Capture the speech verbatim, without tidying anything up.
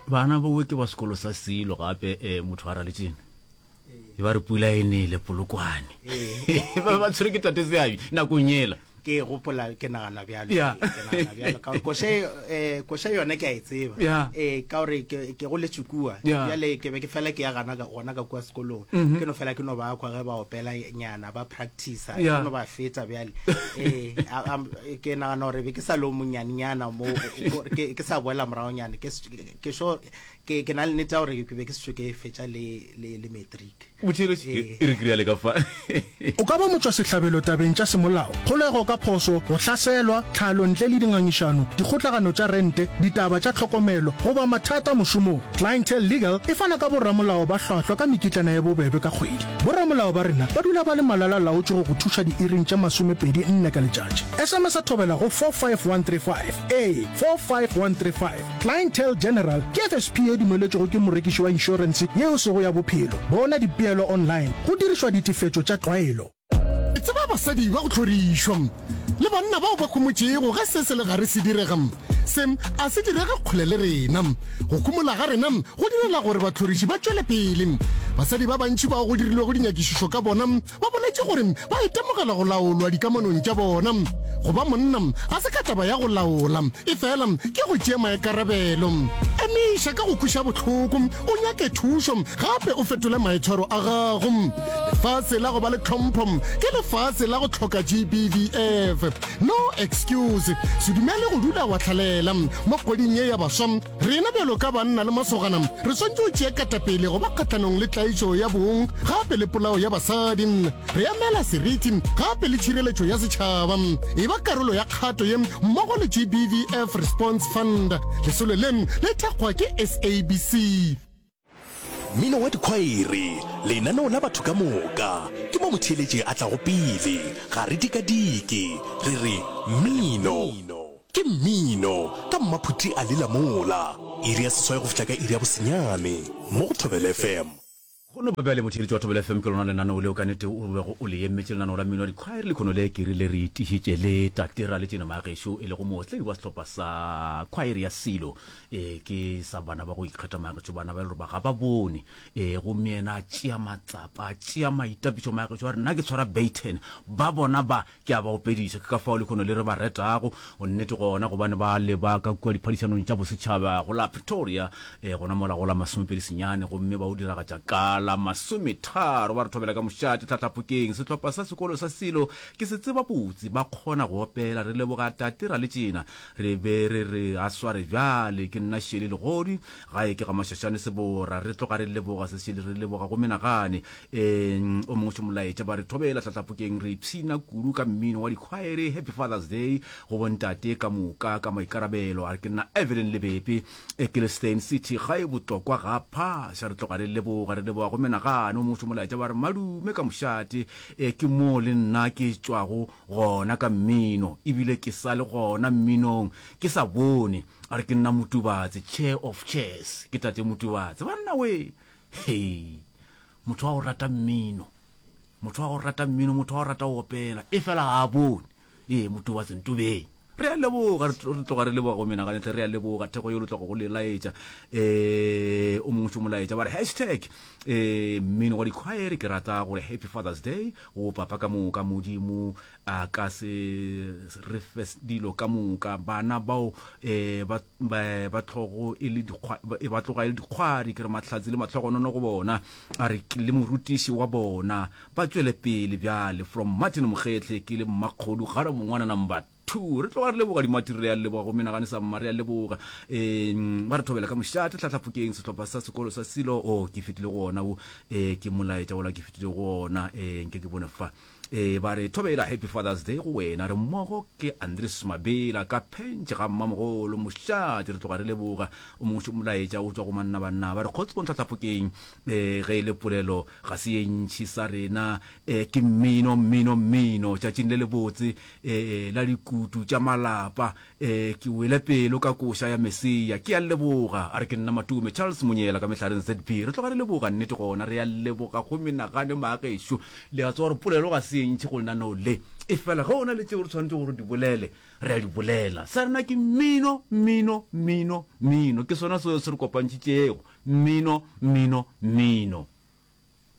bana bo ke ba sekolo sa silo gape eh motho a ra le tsena e ba re pula ene le polokwane ba ba tsere ke tate se ai na kunyela ke gopola ke nagana bjalo ke nagana bjalo ka go she eh go she yone ke a itseba eh ka gore ke ke go le tshukua bjale ke be ke fela ke ya gana ka gona ka kwa sekolong ke no fela ke no ba kwa ge ba opela nyana ba practice ke no ba feta bjale eh ke nagana gore be ke sa lo monyane nyana mo ke ke sa boela morao nyane ke ke sho ke ke na le neta gore ke be ke se ke fetsa le le le matric botshelo e re kria le ka fa o ka ba motswa sehlabelo tabeng tša semolao kgolego ka phoso go hlaselwa tlhalo ntle le dingangišano dikgotlagano tša rente ditaba tša tlhokomelo goba mathata mošomong Clientele Legal e fana ka borramolao ba hlwahlwa ka mekitlana ya bobebe ka kgwedi borramolao ba rena ba dula ba le malala laotše go go thuša diiring tša masomepedi nne ka letšatši sms a thobela go four five one three five a four five one three five Clientele General ke F S P e dumeletšego ke morekiši wa inšorense yeo sego ya bophelo bona dipeelo online go dirišwa ditifetšo tša tlwaelo tseba basadi ba go tlhorišwa le banna bao ba khomotšego ga se se le gare se diregam sem a se direga kgole le rena go kumola ga rena go direla gore batlhoriši ba tšwele pele basadi ba bantši ba go dirilwe go dinyakišišo ka bona ba boletše gore ba itemogela go laolwa dikamanong tša bona go ba monna a se ka taba ya go laola e fela ke go tšea maikarabelo emiša ka go khuša botlhoko o nyake thušo gape o fetole maitshwaro a gago lefase la go ba le tlhompho ke lefase la go tlhoka G B V F no excuse se dumele go dula wa tlhalela mo kgoding ye ya baswa rena bjalo ka banna le masogana re swantse o tšee katapele go ba kgatlanong le tlaišo ya bong gape le polao ya basadi re amela seriti gape le tšhireletšo ya setšhaba e ba karolo ya kgato ye mmogo le G B V F Response Fund lesolo lem le thakgwa ke S A B C Mmino wa dikhwaere lenaneo la batho ka moka ke mo motheletše a tla go pele ga re dikadike re re mmino ke mmino ka mmaphuti a lela mola iri ya seswae go fitla ka iri ya bosenyane mo go Thobela F M go no babele motheletše wa Thobela F M ke lona lenaneo leo ka nnete o bego o le emetše lenaneo la mmino wa dikhwaere le kgono le kerile re itišitše le tatera le tšena magešo e le go motledi wa sehlopha sa khwaere ya Silo eh ke sa bana ba go ikgetha magešo bana ba le ba ga ba bone eh go miena tšea matsapa tšea maitapišo magešo a re nna ke tshwara Bayton ba bona ba ke a ba opediša ka fao le kgono le re ba retago o nnete gona gobane ba le ba ka kua diphadišanong tša bosetšhaba go la Pretoria eh gona mola go la masomepedi senyane gomme ba o diragatša kala masometharo ba re thobela ka mošate tlatlapokeng sehlopha sa sekolo sa Silo ke se tseba botse ba kgona go opela re leboga tatera le tšena re be re re a sware bjale ke nna Shele Legodi ga e ke ga mašašane sebora re tloga re leboga se Shele re leboga go menagane eh o mongwe molaetša ba re thobela tlatlapokeng re ipshina kudu ka mmino wa dikhwaere Happy Father's Day go bontate ka moka ka maikarabelo a re ke nna Evelyn Lebepe e ke le Stain City ga e botlokwa ga pha sa re tloga re leboga re leboga go menagane o mongwe molaetša ba re madume ka mošate e ke mo le nna ke tšwago gona ka mmino ebile ke sa le gona mminong ke sa bone a re ke nna Motubatse chair of chairs ke tate Motubatse banna we hey motho wa go rata mmino motho wa go rata mmino motho wa go rata go opela e fela ga bone eh Motubatse ntubeng re a leboga re tloga re leboga go menagane re a leboga thego yo le tloga go le laetša eh o mongwe molaetša ba re hashtag eh mmino wa dikhwaere ke rata gore Happy Father's Day o papa ka moka modimo a ka se re fes dilo ka moka bana bao eh ba ba tlogo e le ba tloga e le dikhwari ke re mahlatsi le matlhogonono go bona a re le morutiši wa bona ba tswele pele bjale from Martin Mokgetle ke le mmakgodu ga re mongwana number two re tloga re leboga dimaterial leboga go menagane sa mmare ya leboga eh ba re thobela ka mošate tlatlapokeng sehlopha sa sekolo sa Silo o ke fetile go ona o eh ke molaetša ola ke fetile go ona eh nke ke bone fa eh ba re thobela Happy Father's Day go wena re mmogo ke Andres Mabela ka phentše ga mmamogolo mošate re tloga re leboga o mongwe molaetša o tswa go manna banna ba re kgotse go tlatlapokeng eh ge le polelo ga se ye ntšhi sa rena eh ke mmino mmino mmino tšatšing le le botse eh la dikutu tša malapa eh ke wele pelo ka koša ya Mesia ke a leboga a re ke nna Matume Charles Monyela ka mehlareng Z B re tloga re leboga nnete gona re a leboga go menagane magešo le a tswa gore polelo ga se tse ntši go lenaneo le e fela ge o na le tseo re tshwanetse gore di bolele re a di bolela sa rena ke mmino mmino mmino mmino ke sona seo se re kopantšhitšego mmino mmino mmino